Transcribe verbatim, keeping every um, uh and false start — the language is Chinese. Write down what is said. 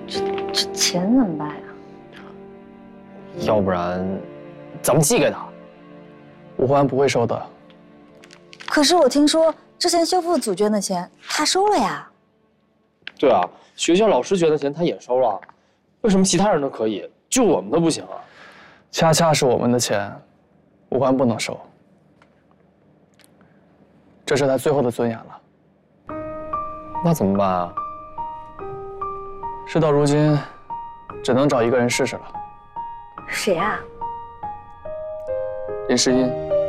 这这钱怎么办呀？ 要不然，咱们寄给他， 吴欢不会收的。 可是我听说之前修复组捐的钱他收了呀。 对啊，学校老师捐的钱他也收了，为什么其他人都可以，就我们的不行啊？ 恰恰是我们的钱，吴欢不能收。这是他最后的尊严了。 那怎么办啊？ 事到如今，只能找一个人试试了。 谁啊？ 林诗音。